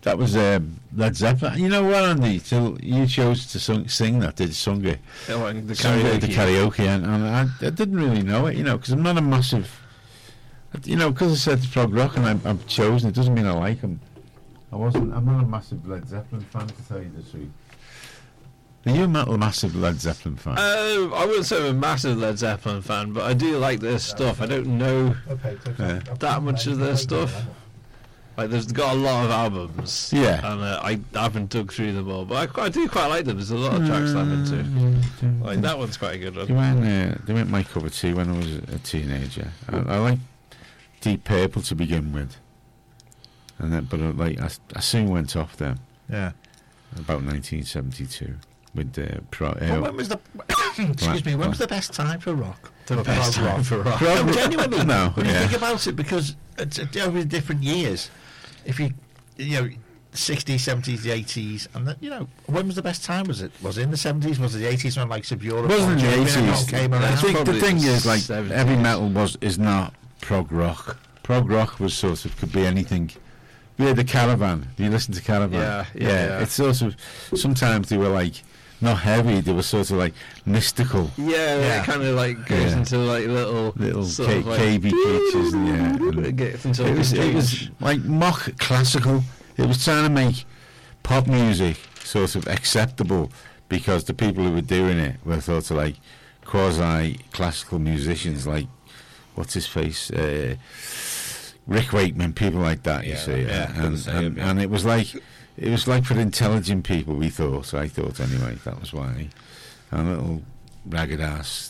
That was Led Zeppelin. You know what, Andy? So you chose to sing that, sung it. Oh, and the Sung it at karaoke. the karaoke, and I didn't really know it, because I'm not a massive, because I said it's prog rock and I've chosen it, doesn't mean I like them. I'm not a massive Led Zeppelin fan, to tell you the truth. Are you a massive Led Zeppelin fan? I wouldn't say I'm a massive Led Zeppelin fan, but I do like their stuff. I don't know that much of their stuff. Like, there's got a lot of albums, Yeah. and I haven't dug through them all, but I do quite like them. There's a lot of tracks that I'm into. Like, that one's quite a good one. They weren't my cup of tea when I was a teenager. I liked Deep Purple to begin with, and then, but I soon went off them. Yeah. About 1972 with Well, when was the excuse me? When was the best time for rock? The best time for rock. No, genuinely. No, when you yeah. think about it, because it's over different years. If you 60s, 70s, the 80s, and when was the best time? Was it in the 70s? Was it the 80s when likes of Europe? It wasn't in the Germany and all 80s. came I around? think the Probably thing the is, like, 70s. heavy metal is not prog rock. Prog rock was sort of, could be anything. We had the Caravan. You listen to Caravan? Yeah. It's sort of, sometimes they were like, not heavy, they were sort of like mystical. Yeah. It kind of like goes into like little sort of like, KB creatures. It gets into It was like mock classical. It was trying to make pop music sort of acceptable, because the people who were doing it were sort of like quasi classical musicians, like what's his face, Rick Wakeman, people like that. You see, and it was like for intelligent people. I thought anyway. That was why. And little ragged ass,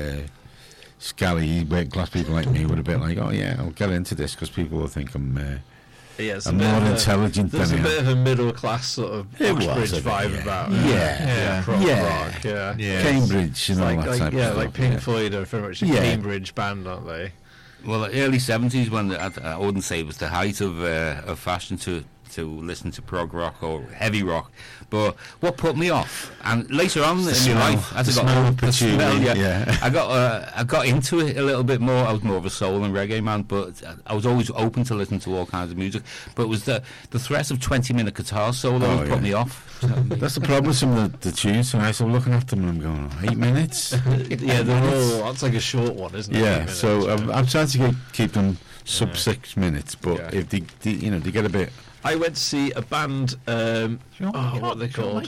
scally, work-class people like me were a bit like, oh yeah, I'll get into this because people will think I'm more intelligent than I am. There's a bit of a middle class sort of Oxbridge vibe about it. Prog rock, Cambridge and all that type of stuff. like Pink Floyd are very much a Cambridge band, aren't they? Well, the early 70s, when I wouldn't say it was the height of fashion to listen to prog rock or heavy rock, but what put me off, and later on in my life, as I got older, the smell, I got into it a little bit more. I was more of a soul and reggae man, but I was always open to listen to all kinds of music. But it was the threat of 20-minute guitar solos put me off. That's the problem with some of the tunes. So I was looking at them and I'm going, 8 minutes? That's like a short one, isn't it? Yeah, so I'm trying to keep them sub 6 minutes, but if they get a bit. I went to see a band. What are they called?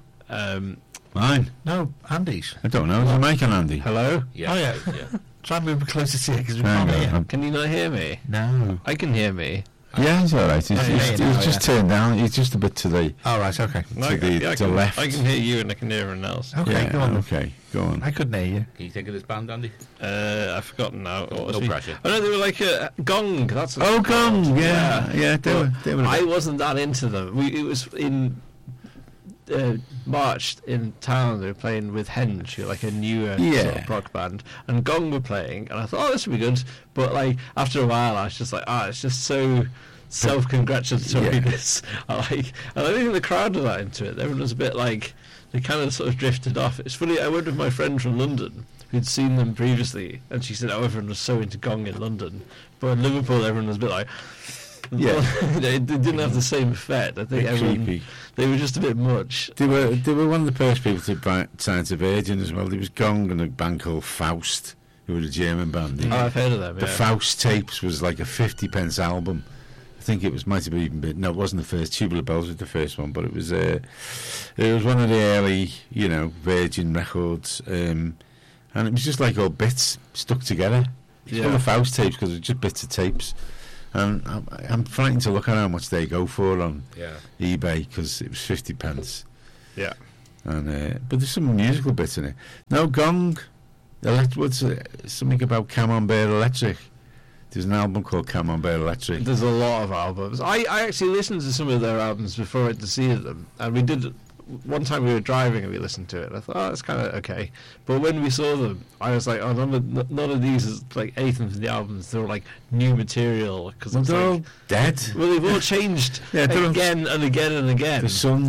Mine? No, Andy's. I don't know. Is it Mike and Andy? Hello? Yeah. Oh yeah. Try and move closer to you because we can't hear. Can you not hear me? No. I can hear me. Yeah, he's all right. He's just turned down. He's just a bit to the Right, okay. to left. I can hear you and I can hear everyone else. Okay, go on. Okay, go on. I couldn't hear you. Can you think of this band, Andy? I've forgotten now. No pressure. I know they were like a Gong. That's what Oh, they're called. Gong. Yeah. They were. I wasn't that into them. It was in March in town. They were playing with Henge, like a newer sort of rock band, and Gong were playing, and I thought, oh, this would be good. But like after a while, I was just like, it's just so self-congratulatoriness. And I don't think the crowd were that into it. Everyone was a bit like, they kind of sort of drifted off. It's funny, I went with my friend from London who'd seen them previously, and she said, everyone was so into Gong in London, but in Liverpool everyone was a bit like, they didn't have the same effect. I think everyone, they were just a bit much. They were one of the first people to sign to Virgin as well. There was Gong and a band called Faust, who were a German band. I've heard of them. The Faust tapes was like a 50-pence album. I think it might have even been. No, it wasn't the first. Tubular Bells was the first one, but it was one of the early, Virgin records, and it was just like all bits stuck together. It's full of Faust tapes because it's just bits of tapes. And I'm frightened to look at how much they go for on eBay because it was 50-pence. Yeah, and but there's some musical bits in it. No, Gong. What's something about Camembert Electric? There's an album called Camembert Electric. There's a lot of albums. I actually listened to some of their albums before I went to see them, and we did. One time we were driving and we listened to it, and I thought, it's kind of okay. But when we saw them, I was like, none of these is like anything from the albums. They were like new material because they're all dead. Well, they've all changed again and again and again. The sons of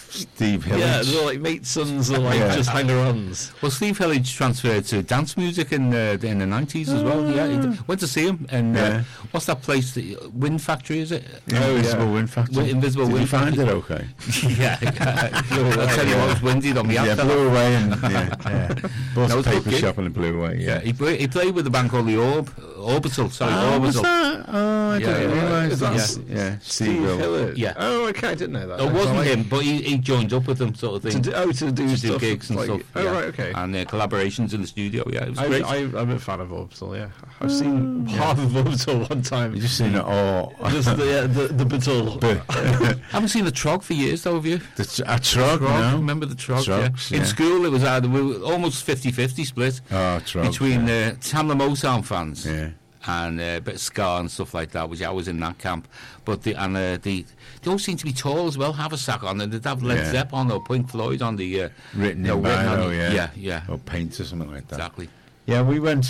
Steve Hillage. Yeah, they're all like mates' sons or like Yeah. just hanger-ons. Well, Steve Hillage transferred to dance music in the 90s as well. Yeah, went to see him. And Yeah. what's that place? The Wind Factory, is it? Invisible Wind Factory. Invisible Did Wind you find Factory. it okay? Yeah. I'll tell you what, it was windy on me. Yeah, blew away and bought No, a it's paper good gig. shop and it blew away. Yeah, he played with a band called the Orbital. Sorry, Oh, was Orbital. that? Oh, I Yeah, didn't yeah. realise Is that. that Yeah, Steve Steve Hillage. Yeah. Oh, okay, I didn't know that. It wasn't Like, him, but he joined up with them, sort of thing. to do stuff, gigs and like, stuff. Oh, yeah. right, okay. And collaborations in the studio. Yeah, it was great. I'm a fan of Orbital, yeah. I've seen half of Orbital one time. You just seen it all. Just the Bitul. But haven't seen the Trog for years, though, have you? a truck, no? Remember the Trog? Trogs, In yeah. school, it was we were almost 50-50 split Oh, truck. between Tamla Motown fans Yeah. and a bit of ska and stuff like that, which I was in that camp. But they all seem to be tall as well, Haversack on, and they'd have Led Yeah. Zepp on or Pink Floyd on the... Written no, in written on Biro, the- yeah. Yeah. Or paint or something like that. Exactly. Yeah,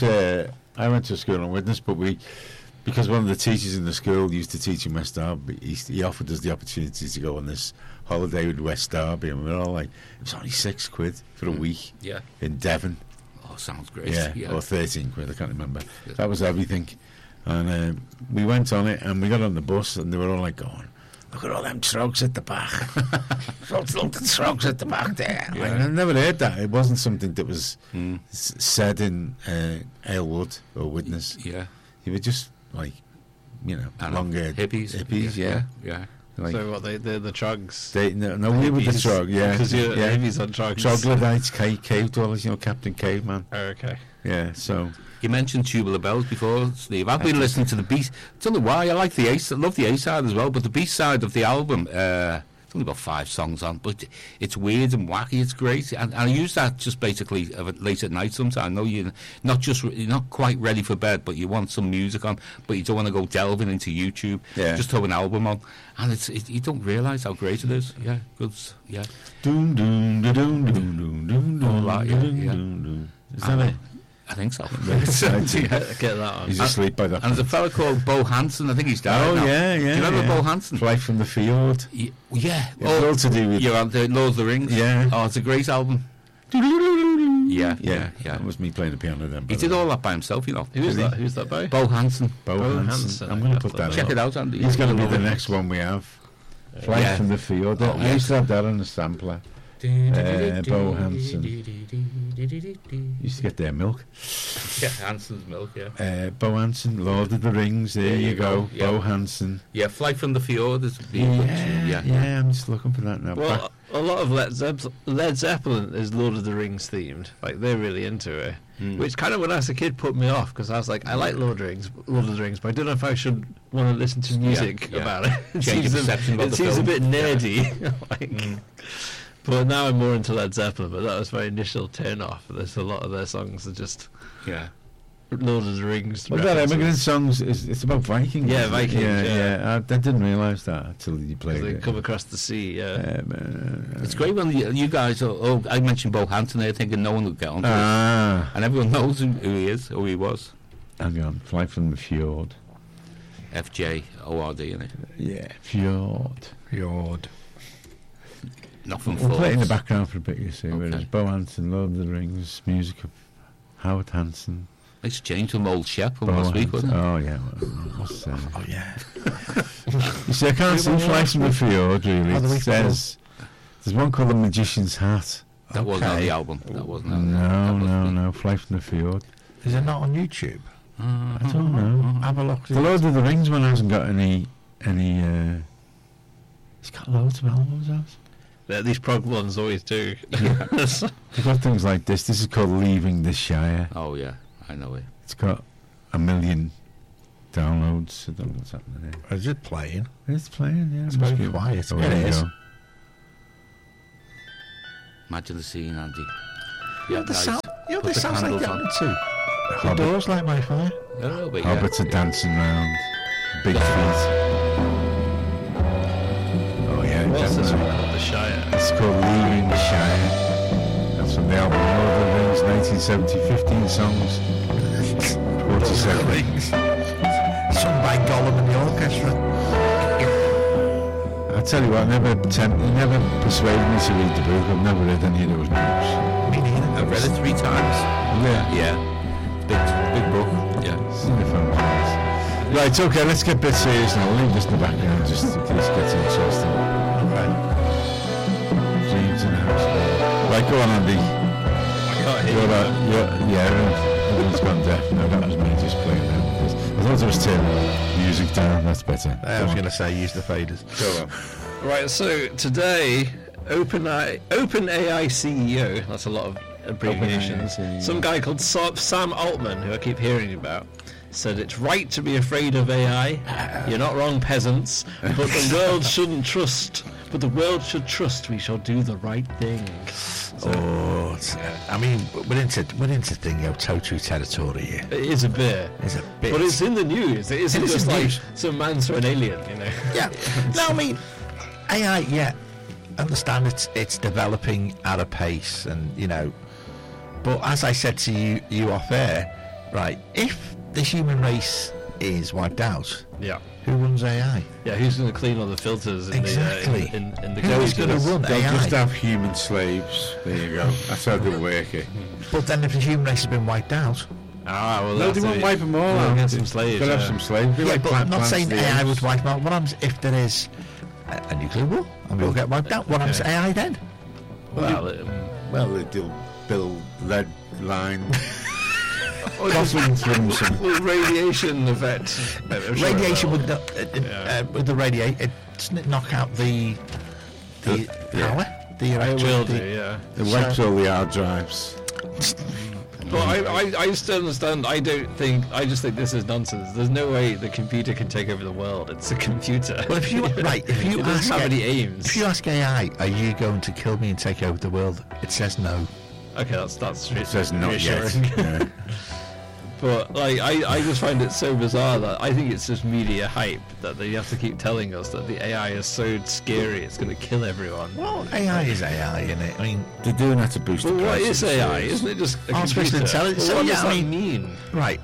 I went to school on Widnes, but because one of the teachers in the school used to teach in West Derby, he offered us the opportunity to go on this holiday with West Derby, and we were all like, it was only £6 for a week Yeah. in Devon. Oh, sounds great. Yeah, or 13 quid, I can't remember. Yeah. That was everything. And we went on it, and we got on the bus, and they were all like going, look at all them trogs at the back. Look at the trogs at the back there. Yeah. Like, I never heard that. It wasn't something that was said in Aylwood or Widnes. Yeah. They were just like, And long-haired hippies. yeah. Yeah. Like, So what, they're the Trugs? no, we were the Hippies. trog, yeah. Because you're yeah. hippies on Trugs. Troglodytes, cave dwellers, Captain Caveman. Oh, okay. Yeah, so... You mentioned Tubular Bells before, Steve. I've been listening to the B. I don't know why. I like the A. I love the A side as well, but the B side of the album, it's only got 5 songs on, but it's weird and wacky. It's great, and I use that just basically late at night. Sometimes I know you're not quite ready for bed, but you want some music on, but you don't want to go delving into YouTube. Yeah. Just have an album on, and you don't realise how great it is. Yeah, good. Yeah. Doom doom da doom doom doom doom All doom that, yeah, doom yeah. doom doom. Is that it? I think so. Get that on. He's asleep by that. And there's a fella called Bo Hansen. I think he's died Oh now. yeah, yeah. Do you remember yeah. Bo Hansen? Flight from the Field. Yeah. It's all to do with. You're on the Lord of the Rings. Yeah. Oh, it's a great album. Yeah. Yeah, that was me playing the piano then. He did all that by himself, you know. Who's that? Who's that by? Bo Hansen. Bo Bo Hansen. Hansen, I'm going I to put thought that. Check up. it out, Andy. He's going to be You'll the love it. next one we have. Flight Yeah. from the Field. Oh, I used to have that on the sampler. Bo Hansen. Used to get their milk. Yeah, Hansen's Milk, yeah. Bo Hansen, Lord of the Rings. There you go. Yeah. Bo Hansen. Yeah, Flight from the Fjord is Yeah, I'm just looking for that now. Well, a lot of Led Zeppelin is Lord of the Rings themed. Like they're really into it, which kind of when I was a kid put me off because I was like, I like Lord of the Rings, but I don't know if I should want to listen to music yeah. about it. It Change your seems perception about it the seems film. a bit nerdy. like, but now I'm more into Led Zeppelin. But that was my initial turn off. There's a lot of their songs are just Yeah. Lord of the Rings. What about references. Immigrant Songs? It's about Vikings. Yeah, isn't it? Vikings, Yeah. I didn't realise that until you played They it. come across the sea. Yeah. It's great when you guys, I mentioned Bo Hansen there thinking no one would get on to it. And everyone knows who he is, who he was. Hang on, Flight from the Fjord. FJORD, innit? Yeah, Fjord. Fjord. Nothing We'll play it in the falls. background for a bit, you see. Where Okay. there's Bo Hansen, Lord of the Rings, music of Howard Hansen. It's changed from Old Shep from Bo last week, Hansen. wasn't it? Oh, yeah. What's Oh yeah. You see, I can't see Flight from the Fjord, really. Oh, the It week says, there's one called The Magician's Hat. That wasn't on Okay. the album. That wasn't on the album. No, Flight from the Fjord. Is it not on YouTube? I don't know. Have a look. The Lord of the Rings one hasn't got any. He's got loads of albums out. These prog ones always do. They've got things like this. This is called Leaving the Shire. Oh, yeah, I know it. It's got 1 million downloads. I don't know what's happening there. Is it playing? It's playing, yeah. It's must very be- quiet. Oh, It there you is. go. Imagine the scene, Andy. Yeah, the nice. sound. Put This the sounds like candles the on. other two. The Hobbit. doors like my fire. A little bit, yeah. Hobbits are dancing round. Big feet. Oh, yeah. What's this one definitely. called? The Shire. It's called Leaving the Shire. That's from the album Lord of the Rings, 1970, 15 songs. 47. Sung by Gollum and the orchestra. I'd tell you what, he never persuaded me to read the book. I've never read any of those books. I've read it 3 times. Yeah. Big book. Yeah. Right, okay, let's get a bit serious now. We'll leave this in the background just in case it gets interesting. Okay. James in the house. Right, go on, Andy. I can't hear you. Everyone's gone deaf. No, that was me just playing now. I thought it was turning music down. That's better. I was going to say use the faders. Go on. Right, so today, OpenAI CEO, that's a lot of abbreviations, OpenAI CEO. some guy called Sam Altman, who I keep hearing about, said it's right to be afraid of AI. You're not wrong, peasants, but the world shouldn't trust. But the world should trust we shall do the right thing. So we're into thing, total territory here. it is a bit. It's a bit. But it's in the news. It isn't It is just in like news. some man saw an alien, Yeah. No, AI. Yeah, understand it's developing at a pace, and But as I said to you off air, right? If the human race is wiped out, Yeah. who runs AI? Yeah, who's going to clean all the filters in Exactly. the in the Who is computers? going to run They'll AI? just have human slaves. There you go. That's how they work it. But then if the human race has been wiped out, Ah, well, No, that's they won't it. wipe them all Well, out. get some slaves. They'll have yeah. some slaves. Be like but I'm not plants saying to the AI apes. would wipe out. What happens if there is a nuclear war and we all get wiped out? What happens to AI then? Well, Well, they'll build lead line. Coffins from some. well, radiation effect. I'm sure it Radiation will. would with the radiate, doesn't it knock out the power? The It will do, electricity? yeah. It wipes all the hard drives. But I still understand. I just think this is nonsense. There's no way the computer can take over the world. It's a computer. Well, if you it ask doesn't have any if aims. you ask AI, are you going to kill me and take over the world? It says no. Okay, that's It says not yet. reassuring. Yeah. But I just find it so bizarre that I think it's just media hype that they have to keep telling us that the AI is so scary it's going to kill everyone. Well, AI is AI, isn't it? I mean, They're doing that to boost Well, the what price is of AI? shares. Isn't it just a Artificial computer? intelligence. Well, So, what yeah, does I that mean- mean? right.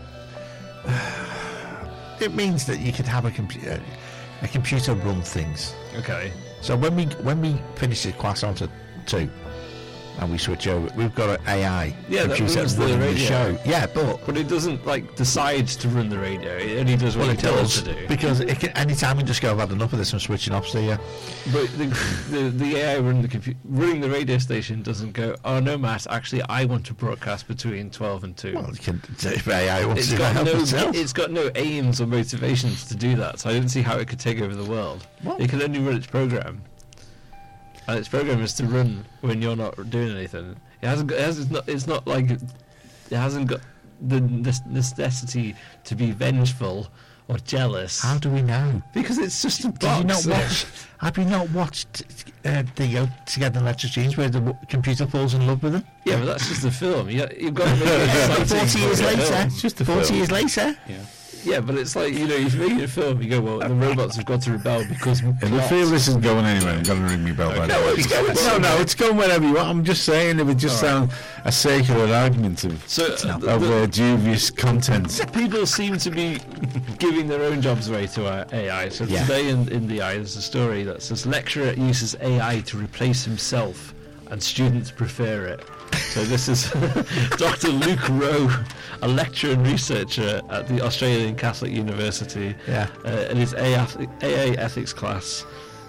It means that you could have a computer run things. Okay. So when we finish the class onto 2 and we switch over, we've got an AI Yeah, that computer runs the running the radio. show. Yeah, but But it doesn't decide to run the radio. It only does what you tell it to do. because it can, anytime we just go, I've had enough of this, I'm switching off. So yeah, But the AI running the radio station doesn't go, oh no, Matt, actually I want to broadcast between 12 and 2. well, if AI wants It's to got help no itself. it's got no aims or motivations to do that, so I don't see how it could take over the world. What? It can only run its program. And its program is to run when you're not doing anything. It hasn't got, it's not like it hasn't got the necessity to be vengeful or jealous. How do we know? Because it's just a box. Did you not watch? Have you not watched the Together in Electric Dreams where the computer falls in love with them? Yeah, but that's just a film. You've got to make it exciting 40 years for a later. film. It's just a 40 film. years later. Yeah, but it's like, if you're making a film, you go, well, the robots have got to rebel because... If I feel this isn't going anywhere, I'm going to ring me bell. by the way. It's going wherever you want. I'm just saying, it would just sound a circular argument of dubious content. People seem to be giving their own jobs away to AI. So Yeah. today in the AI, there's a story that says lecturer uses AI to replace himself and students prefer it. So this is Dr. Luke Rowe, a lecturer and researcher at the Australian Catholic University. Yeah. In his AA ethics class,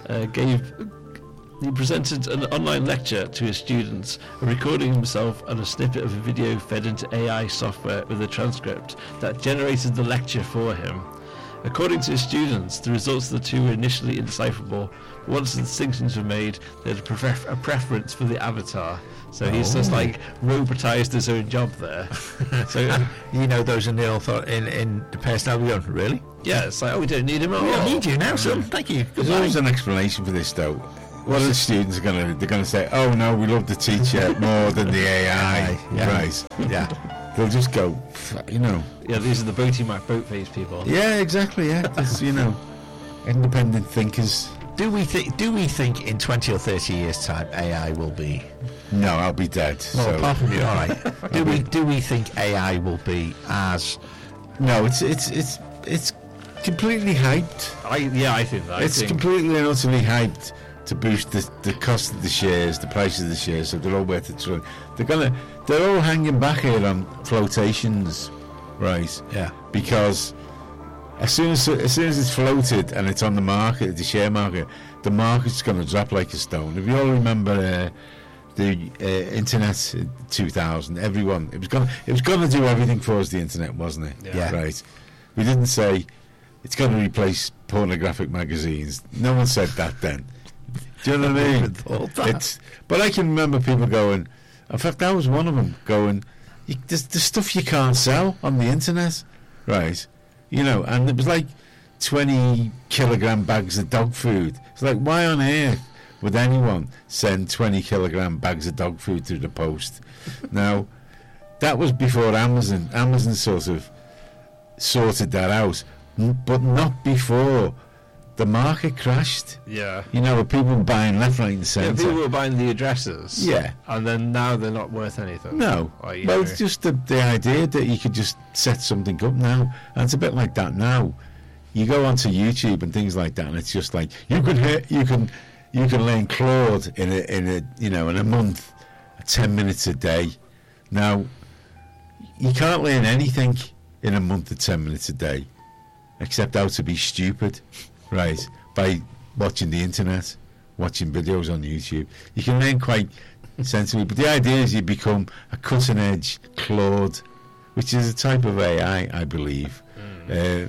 he presented an online lecture to his students, recording himself and a snippet of a video fed into AI software with a transcript that generated the lecture for him. According to his students, the results of the two were initially indecipherable. Once the distinctions were made, they had a preference for the avatar. So he's just robotized his own job there. So You know those in the in the personality going, really? yeah, it's like, we don't need him at We all. don't need you now, son. Thank you. There's always an explanation for this, though. What are the students going to? They're going to say, "Oh no, we love the teacher more than the AI." Yeah. Right? Yeah. They'll just go, Yeah, these are the Boaty Mac boat face people. Yeah, exactly. Yeah, it's, independent thinkers. Do we think in 20 or 30 years' time AI will be? No, I'll be dead. Well, so apart from you, all right. Do we think AI will be as? no, it's completely hyped. I think that. It's completely and utterly hyped to boost the cost of the shares, the price of the shares, so they're all worth it. They're all hanging back here on flotations, right? Yeah. Because as soon as it's floated and it's on the market, the share market, the market's going to drop like a stone. If you all remember the internet in 2000, everyone it was going to do everything for us. The internet, wasn't it? Yeah. Right. We didn't say it's going to replace pornographic magazines. No one said that then. Do you know what I mean? But I can remember people going. In fact, I was one of them going. There's stuff you can't sell on the internet, right? You know, and it was like 20 kilogram bags of dog food. It's like, why on earth would anyone send 20 kilogram bags of dog food through the post? Now, that was before Amazon. Amazon sort of sorted that out, but not before the market crashed. Yeah. You know, with people buying left, right, and Yeah, centre. people were buying the addresses. Yeah. And then now they're not worth anything. No. Or, you Well, know. it's just the idea that you could just set something up now. And it's a bit like that now. You go onto YouTube and things like that, and it's just like you can learn Claude in a month, 10 minutes a day. Now, you can't learn anything in a month of 10 minutes a day, except how to be stupid, right? By watching the internet, watching videos on YouTube. You can learn quite sensibly, but the idea is you become a cutting edge Claude, which is a type of AI, I believe. A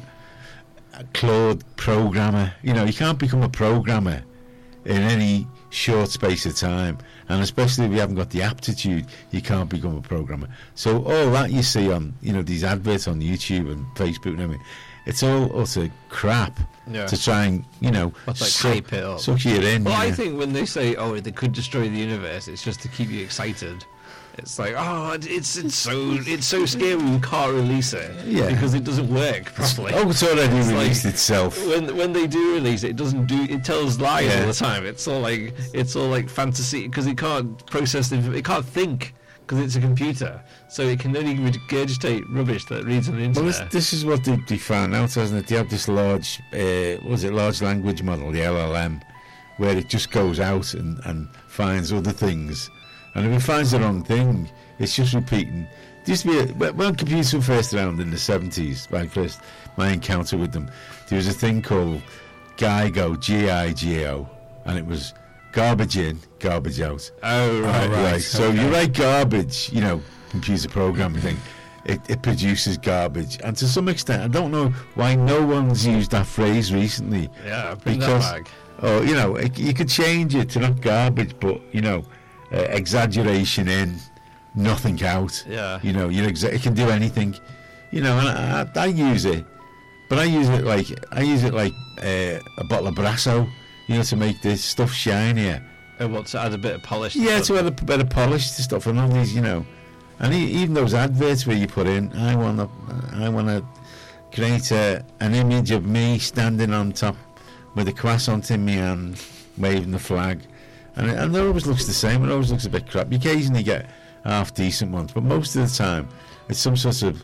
Claude programmer. You know, you can't become a programmer in any short space of time, and especially if you haven't got the aptitude, you can't become a programmer. So all that you see on, you know, these adverts on YouTube and Facebook and everything, it's all utter crap. Yeah. To try and, you know, What's like hype it up. suck you in. Well, you I know. think when they say, "Oh, they could destroy the universe," it's just to keep you excited. It's like, oh, it's so scary we can't release it because it doesn't work properly. Oh, it's already It's released like, itself. When they do release it, it tells lies all the time. It's all like fantasy because it can't process it can't think because it's a computer, so it can only regurgitate rubbish that reads on the internet. Well, this is what they found out, hasn't it? They have this large, large language model, the LLM, where it just goes out and finds other things. And if it finds the wrong thing, it's just repeating. There used to be when computers were first around in the 70s, my encounter with them, there was a thing called GIGO, G-I-G-O, and it was garbage in, garbage out. Oh, right. So you write garbage, you know, computer programming thing, it produces garbage. And to some extent, I don't know why no one's used that phrase recently. Yeah, bring that back. Oh, you know, you could change it to not garbage, but, you know, exaggeration in, nothing out. Yeah. You know, it can do anything. You know, and I use it, but I use it like a bottle of Brasso, you know, to make this stuff shinier. And what, to add a bit of polish? To Yeah, stuff? to add a bit of polish to stuff, and all these, you know, and even those adverts where you put in, I want to create an image of me standing on top with a croissant in my hand, waving the flag, and it always looks the same. It always looks a bit crap. You occasionally get half decent ones, but most of the time it's some sort of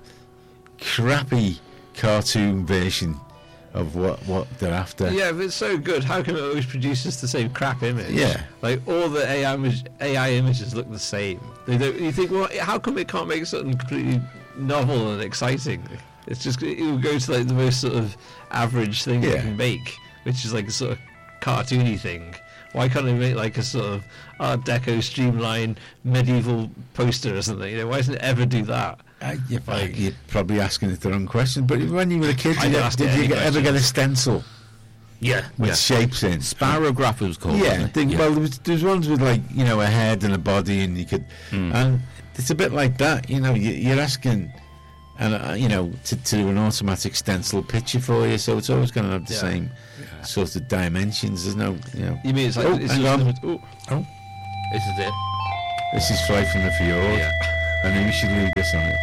crappy cartoon version of what they're after. Yeah, if it's so good, how come it always produces the same crap image? Yeah. Like all the AI images look the same. They don't. You think, well, how come it can't make something completely novel and exciting? It's just it will go to like the most sort of average thing it can make, which is like a sort of cartoony thing. Why can't they make like a sort of Art Deco streamlined medieval poster or something? You know, why doesn't it ever do that? You're probably asking it the wrong question, but when you were a kid, did you ever get a stencil? Yeah. With shapes in? Sparrowgraph it was called. Yeah, wasn't it? well, there was ones with like, you know, a head and a body, and you could, and it's a bit like that, you know. You're asking, and you know, to do an automatic stencil picture for you, so it's always going to have the same sort of dimensions. There's no, you know. You mean it's like Oh, it's hang on. This is it. This is Flight from the Fjord. Yeah. I knew we should leave this on it.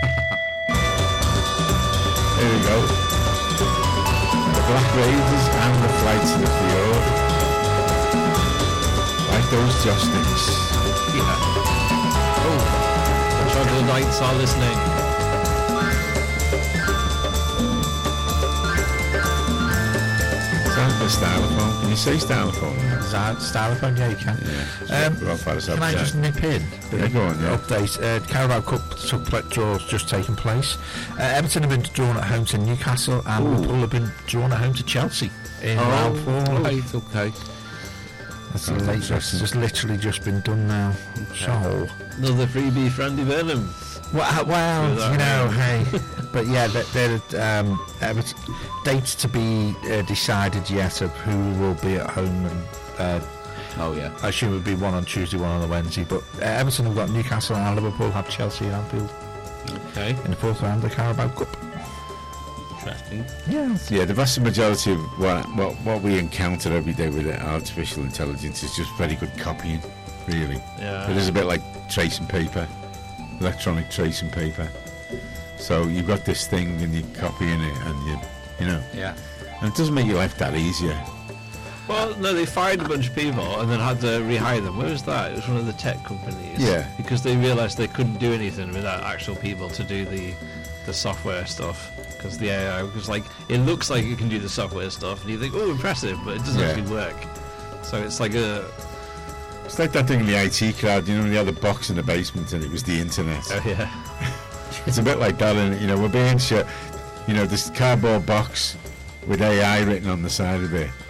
Here we go. The Black Raiders and the Flight to the Fjord. Like those joysticks. Yeah. Oh, the troglodytes are listening. The stylophone. Can you say stylophone? Stylophone, yeah, you can. Can I just nip in? Yeah, go on, yeah. Update. Carabao Cup draws just taken place. Everton have been drawn at home to Newcastle, and Liverpool have been drawn at home to Chelsea in round 4. Right, okay. That's the latest. It's literally just been done now. So another freebie for Andy Burnham. Well, you know, hey, but yeah, there dates to be decided yet of who will be at home, and I assume it would be one on Tuesday, one on the Wednesday. But Everton have got Newcastle and Liverpool have Chelsea and Anfield. Okay. In the fourth round of the Carabao Cup. Interesting. Yeah, the vast majority of what we encounter every day with artificial intelligence is just very good copying, really. Yeah. It is a bit like tracing paper, electronic tracing paper. So you've got this thing and you're copying it, and you know. Yeah. And it doesn't make your life that easier. Well, no, they fired a bunch of people and then had to rehire them. Where was that? It was one of the tech companies. Yeah. Because they realised they couldn't do anything without actual people to do the software stuff. Because the AI was like, it looks like it can do the software stuff, and you think, oh, impressive, but it doesn't actually work. So it's like It's like that thing in the IT crowd, you know, when they had a box in the basement and it was the internet. Oh, yeah. It's a bit like that, and we're being shit. You know, this cardboard box with AI written on the side of it,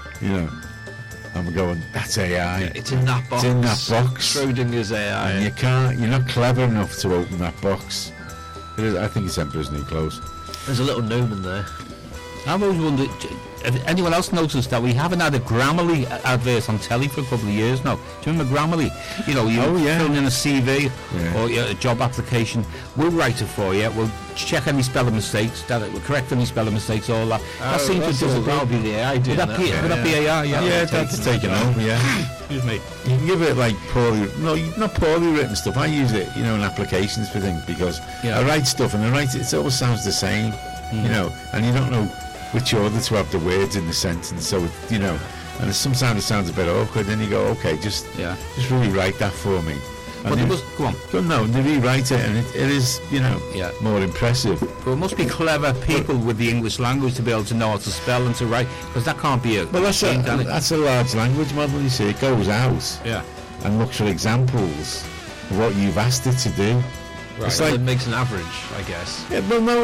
and we're going, that's AI. Yeah, it's in that box. It's in that box. Schrodinger's AI. And you're not clever enough to open that box. I think it's Emperor's New Clothes. There's a little gnome in there. I've always wondered, have anyone else noticed that we haven't had a Grammarly advert on telly for a couple of years now? Do you remember Grammarly? You know, you fill in a CV or a job application. We'll write it for you. We'll check any spelling mistakes, we'll correct any spelling mistakes, all that. That seems to do. That'll be the AI doing that. Would that be AI? Yeah, that's taken over, yeah. Excuse me. You can give it like not poorly written stuff. I use it, in applications for things because I write stuff and it always sounds the same, and you don't know which order to have the words in the sentence. So, and sometimes it sounds a bit awkward. Then you go, okay, just rewrite that for me. But they must go on. No, they rewrite it, and it is, more impressive. But it must be clever people with the English language to be able to know how to spell and to write, because that can't be Well, that's a large language model. You see, it goes out and looks for examples of what you've asked it to do. Right. It's like, it makes an average, I guess. Yeah, well, no,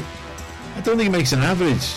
I don't think it makes an average.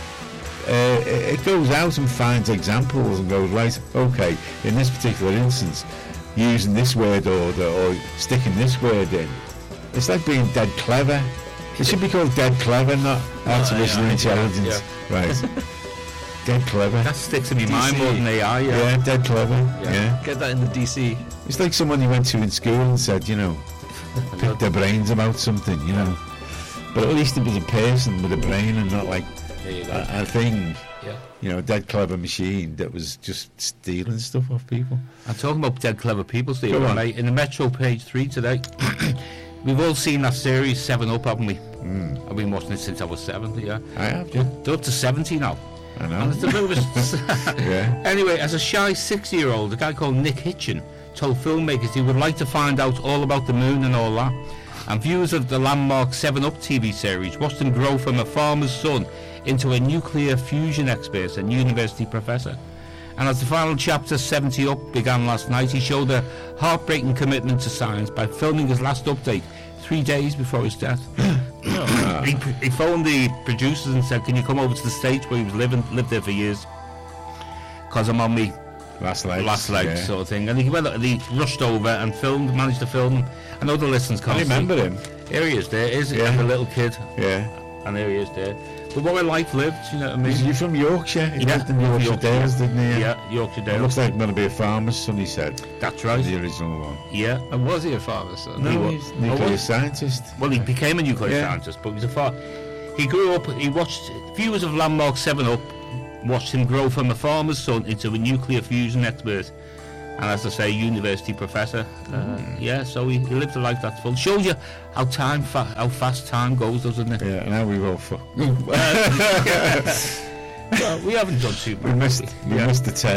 It goes out and finds examples and goes, right, okay, in this particular instance, using this word order or sticking this word in. It's like being dead clever. It should be called dead clever, not artificial intelligence. Right. Dead clever. That sticks in my mind more than AI. Yeah, dead clever. Yeah. Get that in the DC. It's like someone you went to in school and said, pick their brains about something, But at least it was a person with a brain and not like a thing. Yeah. Dead clever machine that was just stealing stuff off people. I'm talking about dead clever people, Steve. Mate, in the Metro page 3 today, we've all seen that series 7 Up, haven't we? I've been watching it since I was 7. Yeah, I have. Yeah. They're up to 70 now. I know. And it's a bit of a Anyway, as a shy 6-year-old, a guy called Nick Hitchen told filmmakers he would like to find out all about the moon and all that. And viewers of the landmark 7 Up TV series watched him grow from a farmer's son into a nuclear fusion expert and university professor. And as the final chapter, 70 Up, began last night, he showed a heartbreaking commitment to science by filming his last update 3 days before his death. He phoned the producers and said, can you come over to the States where he was lived there for years? Because I'm on me last leg sort of thing. And he went and he rushed over and managed to film him. I know the listeners can't I remember him. Here he is there, like a little kid. Yeah. And there he is there. But what a life lived, you know what I mean? You're from Yorkshire? He lived in Yorkshire Dales, didn't he? Yeah, Yorkshire Dales. It looks like going to be a farmer's son, he said. That's right. The original one. Yeah. And was he a farmer's son? No, he's a nuclear scientist. Well, he became a nuclear scientist, but he was he grew up, he watched, viewers of Landmark 7 Up watched him grow from a farmer's son into a nuclear fusion expert. And as I say, university professor. So he lived a life that's full. Shows you how fast time goes, doesn't it? Yeah, and how we've all well, we haven't done too much. We missed the 10.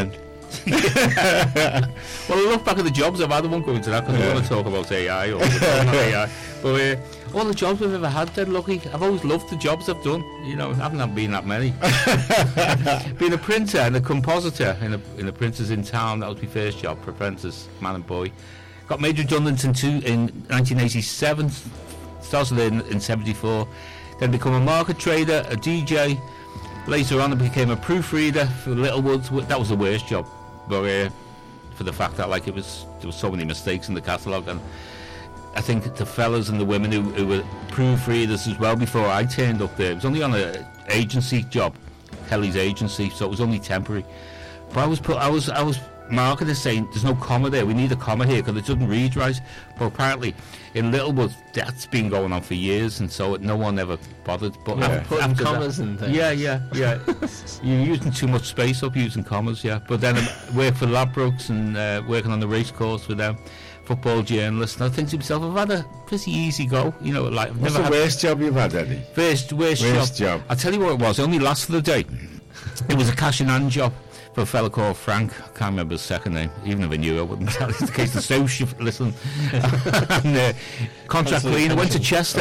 Well, I look back at the jobs I've had. I won't go into that because I want to talk about AI or not AI. But all the jobs I've ever had, dead lucky. I've always loved the jobs I've done. You know, I haven't been that many. Being a printer and a compositor in the printers in town, that was my first job for apprentice, man and boy. Got made redundant in 1987. Started in 74. Then become a market trader, a DJ. Later on, I became a proofreader for Littlewood. That was the worst job, but for the fact that there was so many mistakes in the catalogue, and I think the fellas and the women who were proofreaders as well before I turned up there. It was only on an agency job, Kelly's agency, so it was only temporary. But I was marketed saying there's no comma there. We need a comma here because it doesn't read right. But apparently in Littlewood that's been going on for years, and so no one ever bothered. But putting commas and things. Yeah. You're using too much space up using commas. Yeah. But then I worked for Ladbrokes and working on the race course with them. Football journalist, and I think to myself, I've had a pretty easy go. You know, like I've What's never the had worst job you've had, Eddie? worst job. I'll tell you what it was. It only lasted a day. It was a cash in hand job for a fella called Frank. I can't remember his second name. Even if I knew, I wouldn't tell you. In case the social listen. And contract cleaner. Went to Chester.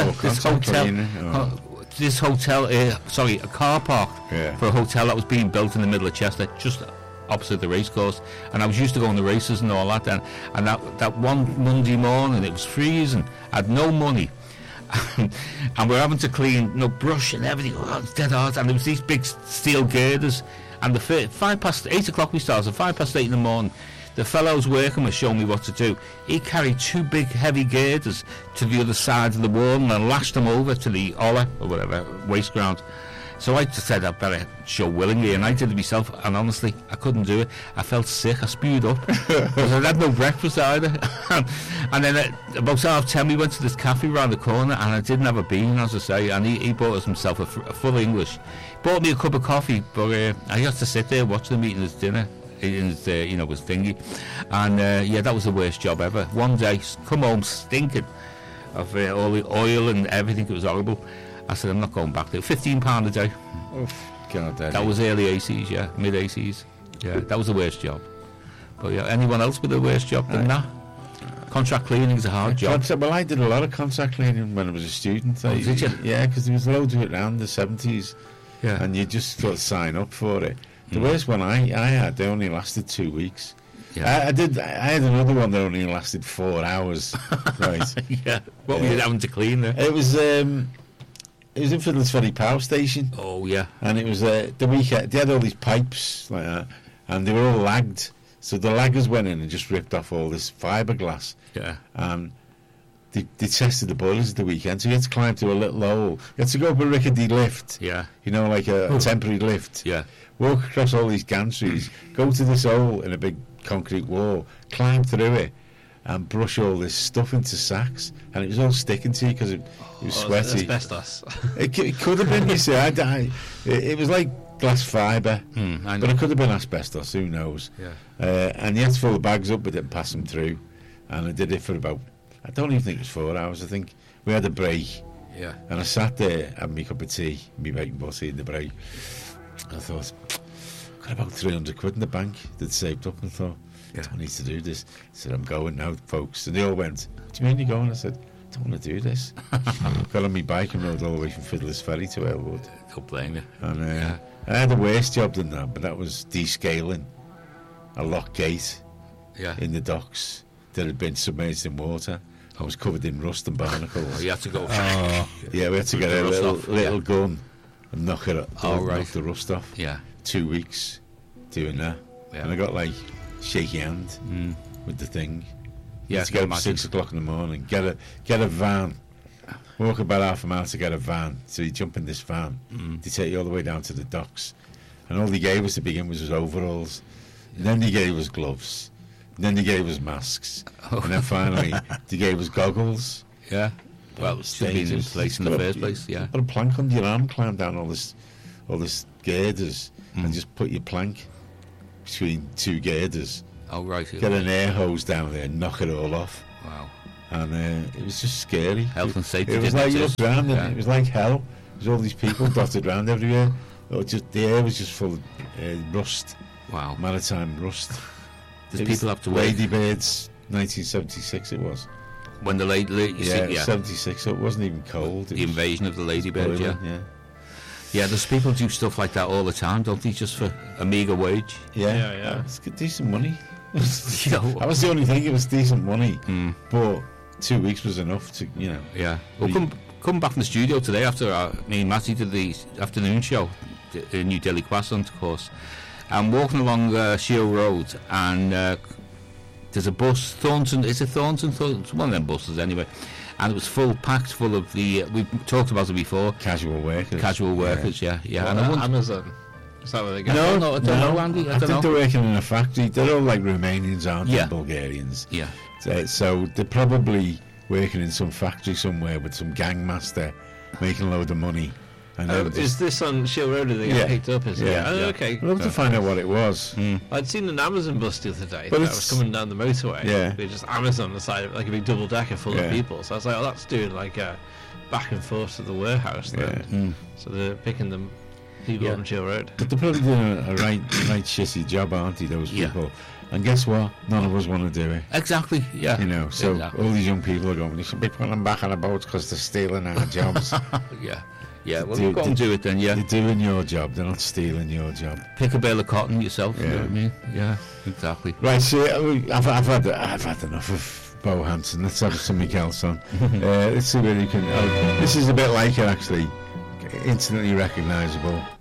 This hotel. A car park for a hotel that was being built in the middle of Chester, just opposite the race course. And I was used to going to races and all that then. And that one Monday morning, it was freezing. I had no money. And we're having to clean, brush and everything. Oh, it's dead hard. And there was these big steel girders. And the 8 o'clock we started, 8:05 in the morning, the fellow I was working with showed me what to do. He carried 2 big heavy girders to the other side of the wall and lashed them over to the Ola or whatever, waste ground. So I just said I'd better show willingly, and I did it myself, and honestly, I couldn't do it. I felt sick, I spewed up, because I had no breakfast either. And then about 10:30 we went to this cafe round the corner, and I didn't have a bean, as I say, and he bought us himself a full English. Bought me a cup of coffee, but I had to sit there watching him eating his dinner, eating his, his thingy. And that was the worst job ever. One day, come home stinking of all the oil and everything, it was horrible. I said, I'm not going back there. £15 a day. Oh, God, that was early 80s, yeah, mid 80s. Yeah, that was the worst job. But yeah, anyone else with a worse job than that? Contract cleaning is a hard job. Well, I did a lot of contract cleaning when I was a student. Did you? Yeah, because there was loads of it around the 70s. Yeah. And you just sort of sign up for it. The worst one I had, they only lasted 2 weeks. Yeah. I had another one that only lasted 4 hours. Right. Yeah. What were you having to clean there? It was in Fiddler's Ferry Power Station. Oh, yeah. And it was the weekend. They had all these pipes like that, and they were all lagged. So the laggers went in and just ripped off all this fiberglass. Yeah. They tested the boilers at the weekend, so you had to climb to a little hole. You had to go up a rickety lift. Yeah. You know, like a temporary lift. Yeah. Walk across all these gantries, go to this hole in a big concrete wall, climb through it, and brush all this stuff into sacks. And it was all sticking to you because it was sweaty. Asbestos. It could have been, you see. It was like glass fibre, but it could have been asbestos, who knows. Yeah. And you had to fill the bags up with it and pass them through. And I did it for about, I don't even think it was 4 hours. I think we had a break. Yeah. And I sat there having my cup of tea, me bacon butty in the break. I thought, got about 300 quid in the bank that saved up, and thought, I don't need to do this. I said, I'm going now, folks. And they all went, what do you mean you're going? I said, I don't want to do this. Got on my bike and rode all the way from Fiddler's Ferry to Elwood. Don't blame you. And I had a worse job than that, but that was descaling a lock gate in the docks that had been submerged in water. I was covered in rust and barnacles. Oh, you had to go. Yeah, we had to get a little gun and knock the rust off. Yeah. 2 weeks doing that. Yeah. And I got like shaky hand with the thing. You had to get up at 6 o'clock in the morning, get a van, walk about half a mile to get a van. So you jump in this van, they take you all the way down to the docks. And all they gave us to begin with was overalls. And then they gave us gloves. And then they gave us masks. And then finally they gave us goggles. Yeah. Well, it should be in place in the first place, yeah. Put a plank under your arm, climb down all this girders, and just put your plank between 2 girders. Oh, right. Get an air hose down there, knock it all off. Wow. And it was just scary. Health and safety. It was like you looked around and it was like hell. There was all these people dotted around everywhere. The air was just full of rust Wow. Maritime Rust. Does It was people have to wait Ladybirds, 1976 it was. when the late you see, 76, so it wasn't even cold. the invasion of the ladybird, boiling, yeah. Yeah, there's people do stuff like that all the time, don't they? Just for a meagre wage. Yeah. It's good, decent money. You know, That was the only thing, it was decent money. Mm. But 2 weeks was enough to, yeah. Well, come back in the studio today after me and Matty did the afternoon show, the New Delhi Croissant course. I'm walking along Shield Road, and there's a bus, Thornton. It's a Thornton, it's one of them buses anyway, and it was packed full of the. We've talked about it before. Casual workers. Yeah. Well, And I wonder, Amazon. Is that where they go? I don't know, Andy. I don't think know. they're working in a factory. They're all like Romanians, aren't they? Yeah. Bulgarians. Yeah. So they're probably working in some factory somewhere with some gangmaster making a load of money. And then Is this on Shield Road? They get picked up? Is it? Yeah. Oh, Yeah. okay. I'd love to find out what it was. I'd seen an Amazon bus the other day But that it's- was coming down the motorway. Yeah. With just Amazon on the side of it, like a big double decker full of Yeah. people. So I was like, oh, that's doing like a back and forth to the warehouse then. Yeah. So they're picking them people Yeah. on Shield Road. But they're probably doing a right shitty job, aren't they, those Yeah. people? And guess what? None of us want to do it. Exactly. Yeah. So Exactly. all these young people are going, you should be putting them back on the boats because they're stealing our jobs. Yeah. Yeah. Well, Do- go and do it then. Yeah. They're doing your job, they're not stealing your job. Pick a bale of cotton yourself. You know Yeah. what I mean? Yeah. Exactly. Right, so I've had enough of Bo Hampton. Let's have something else on. Let's see whether you can. This is a bit like it, actually. Instantly recognisable.